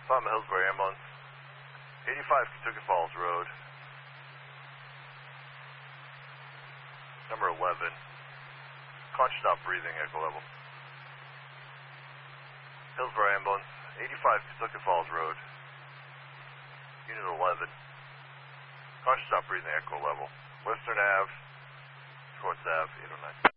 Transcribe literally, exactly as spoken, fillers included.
Fountain Hillsbury Ambulance, eighty-five Kentucky Falls Road, number eleven, conscious not breathing, echo level. Hillsbury Ambulance, eighty-five Kentucky Falls Road, unit eleven, conscious not breathing, echo level. Western Ave, Schwartz Ave, eight oh nine.